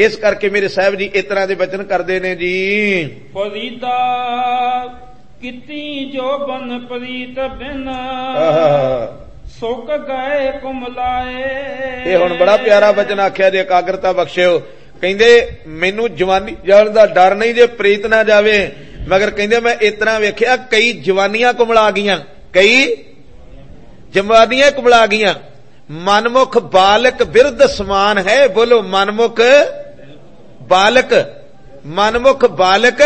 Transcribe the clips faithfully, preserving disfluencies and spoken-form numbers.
इस करके मेरे साहब जी इस तरह के वचन करते ने जी। फरीदा किती जो बन प्रीत बिन सुक गए कुमलाए। ये हुण बड़ा प्यारा वचन आख्या जे एकाग्रता बख्शियो। कहंदे मैनू जवानी जाण दा डर नहीं जे प्रीत ना जावे, मगर कहंदे मैं इस तरह वेख्या कई जवानियां कुमला गईयां, कई जवानियां कुमला गईयां। मनमुख बालक बिरध समान है। बोलो मनमुख बालक, मनमुख बालक।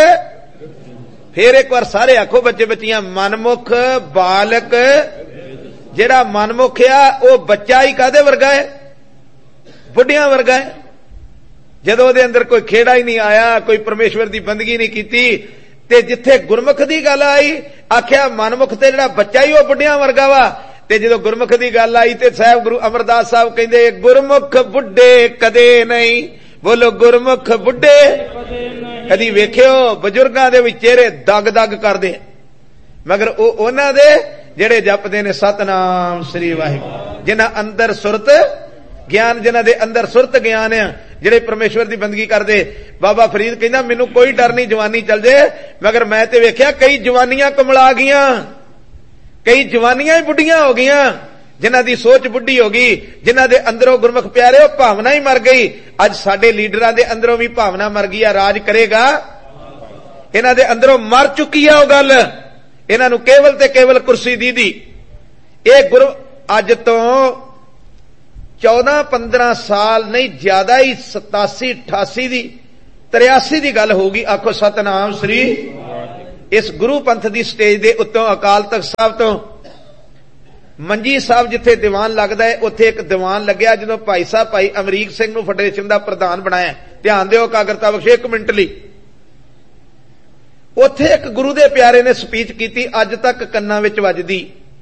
फिर एक बार सारे आखो बच्चे बच्चियां, मनमुख बालक। जेड़ा मनमुख आ वो बच्चा ही कादे वर्गा है? बुढ़िया वर्गा है। जदों दे अंदर कोई खेड़ा ही नहीं आया, कोई परमेश्वर की बंदगी नहीं की, ते जिथे गुरमुख की गल आई आख्या मनमुख ते जेड़ा बच्चा ही वो बुढ़िया वर्गा वा। ते जदों गुरमुख की गल आई ते साहब गुरु अमरदास साहब कहंदे गुरमुख बुढ़े कदे नहीं। बोलो गुरमुख बुढ़े कदी वेख्यो? बजुर्गां दे विच चेहरे दग दग करदे, मगर ओ उन्हां दे जेड़े जपदे ने सतनाम श्री वाहिगुरू, जिन्हां अंदर सुरत ज्ञान, जिन्हां दे अंदर सुरत ज्ञान है, जेड़े परमेश्वर की बंदगी करदे। बाबा फरीद कहंदा मैनू कोई डर नहीं जवानी चल जाए, मगर मैं ते वेख्या कई जवानियां कमला गईयां, कई जवानियां ही बुढ़ियां हो गईयां, जिन्हां दी सोच बुढ़ी हो गई, जिन्हां दे अंदरों गुरमुख प्यारे हो भावना ही मर गई। अज साडे लीडरां दे अंदरों भी भावना मर गई है। राज करेगा इन्हां दे अंदरों मर चुकी है वो गल। इन्हां नूं केवल ते केवल कुर्सी दी दी। ये गुरु अज तो चौदह पंद्रह साल नहीं ज्यादा ही सतासी अठासी दी तिरासी की गल होगी। आखो सतनाम श्री। इस गुरु पंथ की स्टेज के उत्तों अकाल तख्त साहब तो मंजी साहब जिथे दीवान लगता है, उत्थे एक दीवान लग्या जो भाई साहब भाई अमरीक सिंह नूं फेडरेशन का प्रधान बनाया। ध्यान दिओ एकाग्रता बख्शो एक मिनट लई। उत्थे एक गुरु दे प्यारे ने स्पीच की, अज तक कन्नां विच वजदी।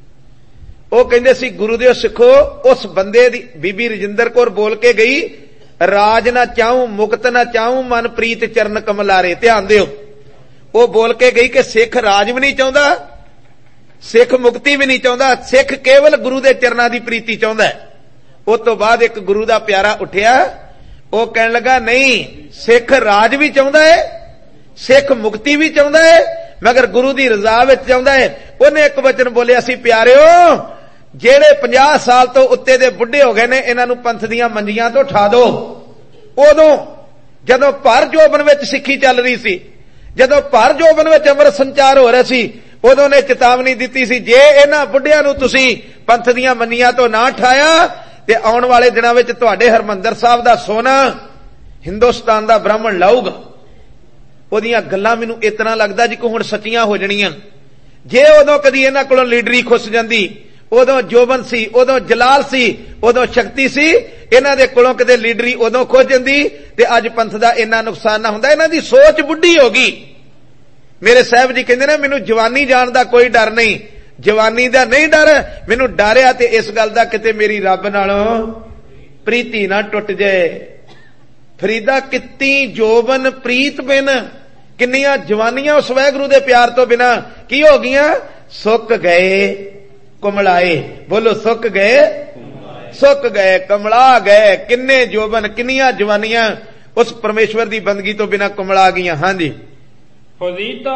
वो कहंदे सी गुरु दे सिखो, उस बंदे दी बीबी रजिंदर कौर बोल के गई, राज ना चाहूं मुक्त ना चाहूं मन प्रीत चरण कमलारे। ध्यान दिओ, वो बोल के गई कि सिख राज भी नहीं चाहता, सिख मुक्ति भी नहीं चाहता, सिख केवल गुरु दे चरणां दी प्रीति चाहता है। उस तो बाद एक गुरु दा प्यारा उठिया, वो कहन लगा नहीं सिख राज भी चाहता है, सिख मुक्ति भी चाहता है, मगर गुरु दी रजा विच चाहता है। उन्हें एक वचन बोलिया सी, प्यारिओ जेड़े पचास साल तो उत्ते दे बुढ़े हो गए ने, इन्हां नूं पंथ दीआं मंजियां तो उठा दो। उदों जदों भर जोबन विच सिੱਖੀ चल रही सी, जदों भर जोबन विच अमृत संचार हो रहा सी, उदों ने चेतावनी दी सी, जे इन्हां बुढ़ियां नूं तुसीं पंथ दीआं मंजियां तो ना उठाया ते आउण वाले दिनां विच तुहाडे हरमंदर साहब दा सोना हिंदुस्तान दा ब्राह्मण लाऊगा। ओदियां गल्लां मैनूं इतना लगदा जी कि हुण सच्चियां हो जाणीआं। जे उदों कदी इन्हां कोलों लीडरी खुस जांदी, उदों जोबन सी, उदों जलाल सी, उदों शक्ति सी, इन्हां दे कोलों किते लीडरी उदों खुस जांदी ते अज पंथ दा इन्ना नुकसान ना हुंदा। इन्हां दी सोच बुढ़ी हो गई। मेरे साहब जी कहंदे ने मैनूं जवानी जाण दा कोई डर नहीं, जवानी दा नहीं डर, मैनूं डर आ ते इस गल दा किते मेरी रब नालों प्रीति ना टुट जाए। फरीदा कित्ती जोबन प्रीत बिन, किन्नियां जवानियां उस वाहिगुरू दे प्यार तो बिना की हो गईयां? सुक गए कुमलाए। बोलो सुक गए, सुक गए कमला गए। किन्ने जोबन किन्नियां जवानियां उस परमेश्वर की बंदगी तो बिना कुमला गईयां। हां जी। फरीदा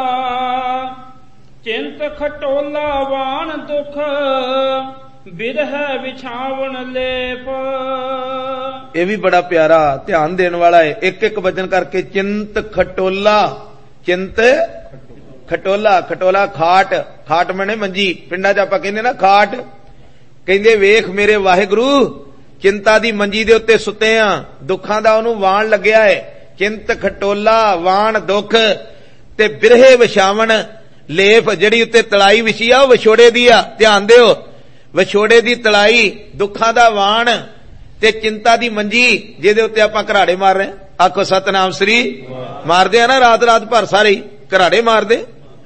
चिंत खटोला वाण दुख बिरह विछावण लेप। यह भी बड़ा प्यारा ध्यान देने वाला है। एक एक वचन करके चिंत खटोला, चिंत खटोला, खटोला खाट, खाट मने मंजी, पिंडा च आपां कहंदे ना खाट। कहंदे वेख मेरे वाहिगुरू चिंता दी मंजी दे उत्ते सुते आ, दुखां दा ओनू वाण लगया है। चिंत खटोला वाण दुख ते बिरहे विछावण लेप, जड़ी उत्ते तलाई विछी आ विछोड़े दी आ। ध्यान दिओ, विछोड़े दी तलाई, दुखां दा वाण ते चिंता दी मंजी जिहदे उत्ते आपां घराड़े मार रहे। आखो सतनाम श्री। मारदे आ ना रात रात भर सारे घराड़े मारदे।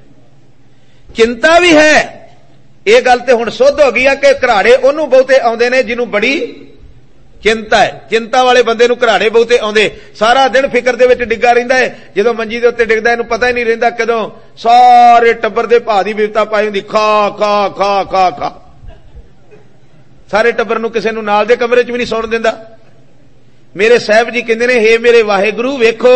चिंता भी है, यह गल ते हुण सुध हो गई है कि घराड़े ओनू बहुते आउंदे ने जिन्हों बड़ी चिंता है। चिंता वाले बंदे नूं घराड़े बहुते आउंदे, सारा दिन फिकर दे विच डिग्गा रहिंदा है। जदों मंजी दे उत्ते डिगदा इहनूं पता ही नहीं रहिंदा कदों सारे टब्बर दे भा दी बिपता पाई हुंदी। खा खा खा खा खा सारे टब्बर नूं किसे नूं नाल दे कमरे च भी नहीं सौण दिंदा। मेरे साहब जी कहते ने, हे मेरे वाहेगुरु वेखो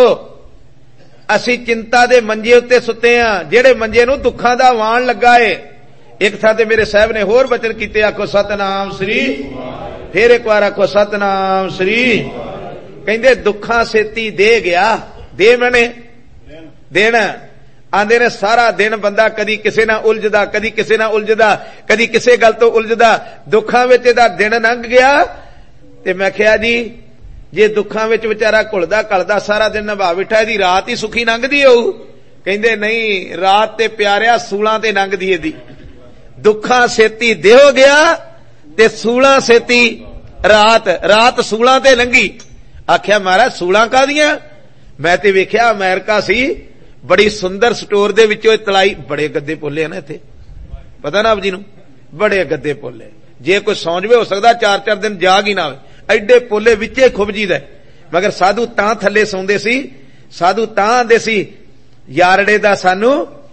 असी चिंता दे मंजे उत्ते सुते हां, जेड़े मंजे नूं दुखां दा वाण लगा है। एक थां ते मेरे साहब ने होर वचन कीते, आखो सतनाम श्री, फिर एक बार आखो सतनाम श्री। कहंदे दुखां सेती दे गया, दे मने देना। आंदे ने सारा दिन बंदा कदी किसे नाल उलझदा, कदी किसे नाल उलझदा, कदी किसे गल तो उलझदा, दुखां विच इहदा दिन लंघ गया। ते मैं कहा जी जे दुखां विच विचारा घुलदा घलदा सारा दिन निभा बैठा, इहदी रात ही सुखी लंघदी होऊ। कहंदे नहीं, रात ते प्यारिया सूलां ते लंघदी इहदी। दुखां सेती देहो गया ते सूलां सेती रात, रात सूलां ते लंघी। आख्या महाराज सूलां कादियां? मैं ते वेख्या अमेरिका सी, बड़ी सुंदर स्टोर दे विचों तलाई, बड़े गद्दे पोले ना इत्थे, पता ना आप जी नूं, बड़े गद्दे पोले। जे कोई सौं जवे हो सकदा चार चार दिन जाग ही ना आवे, एडे पोले विचे खुब जीदा। मगर साधु तां थल्ले सौंदे सी, साधु तां आंदे सी यारड़े दा सानू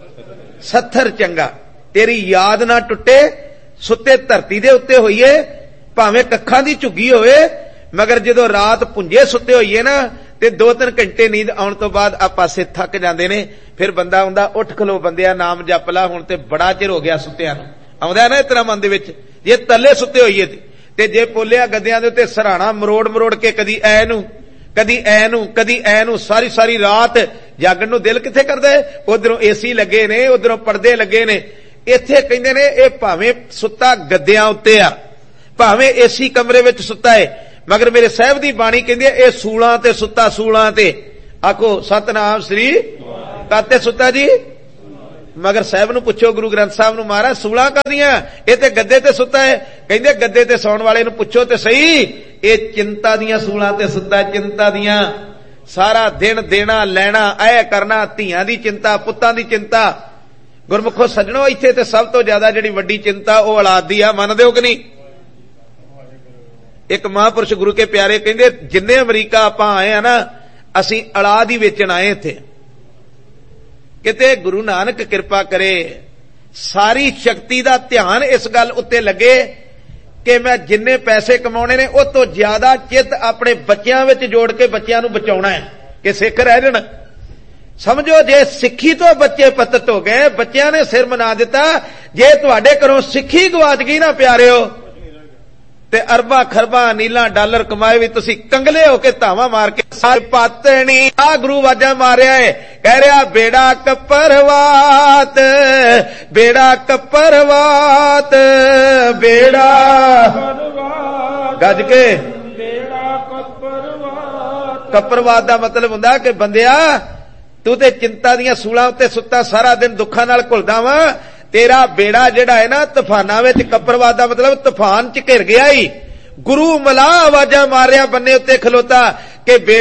सत्थर चंगा, तेरी याद ना टुटे, सुते धरती दे उत्ते होईए, भावें कखां दी झुग्गी होवे, मगर जदों रात पुंजे सुते होईए ना ते दो तीन घंटे नींद आउण तो बाद आ पासे थक जांदे ने। फिर बंदा आउंदा, उठ खलो बंदिया नाम जप ला, हुण ते बड़ा चिर हो गया सुत्तिया नूं। आउंदा ना इतना मन दे विच, जे तले सुते होईए ते ते जे पोलिया गद्दियां दे उत्ते सराणा मरोड़ मरोड़ के कदी ऐ नूं कदी ऐ नूं कदी ऐ नूं सारी सारी रात जागण नूं दिल किथे करदा है। उधरों एसी लगे ने, उधरों पर्दे लगे ने। इत्थे कहंदे ने इह भावें सुत्ता गद्दियां उत्ते आ, भावें एसी कमरे विच सुत्ता है, मगर मेरे साहब दी बाणी कहंदी है, इह सूलां ते सुत्ता, सूलां ते। आखो सतनाम श्री, काते सुत्ता जी? मगर साहब नूं पुछो, गुरु ग्रंथ साहब नूं, महाराज सूलां कादियां? इह ते गद्दे ते सुत्ता है। कहंदे गद्दे ते सौण वाले नूं पुछो ते सही, इह चिंता दियां सूलां ते सुत्ता, चिंता दियां। सारा दिन देना लैना, ऐ करना, धीआं दी चिंता, पुत्तां दी चिंता। गुरमुखो सज्जणो, इत्थे ते सब तो ज्यादा जिहड़ी वड्डी चिंता ओह औलाद दी आ, मनदे हो कि नहीं? एक महापुरुष गुरु के प्यारे कहंदे, जिन्ने अमरीका आपां आए आ ना, असीं औलाद ही वेचण आए इत्थे। किते गुरु नानक किरपा करे सारी शक्ति दा ध्यान इस गल उत्ते लगे कि मैं जिन्ने पैसे कमाउणे ने उह तो ज्यादा चित अपने बच्चियां विच जोड़ के बच्चियां नूं बचाउणा है कि सिख रह जाण। समझो जे सिक्खी तो बच्चे पतत हो गए, बच्चियां ने सिर मना दिता। जे तुहाडे घरों सिक्खी गवाच गई ना प्यारिओ, ते अरबा खरबा नीला डॉलर कमाए भी तुसी कंगले होके धावा मार के सारे पातनी। आ गुरु वाजा मारिया है, कह रहा बेड़ा कपरवात, बेड़ा कपरवात, बेड़ा गज के बेड़ा कपरवात। कपरवात दा मतलब हुंदा कि बंदिया तू ते चिंता दियां सूलां उत्ते सुत्ता सारा दिन दुखां नाल घुलदा वा, तेरा बेड़ा जेड़ा है ना तूफाना विच, कपरवाद दा मतलब तूफान च घिर गया ही। गुरु मला आवाजा मारिया बन्ने उत्ते खलोता कि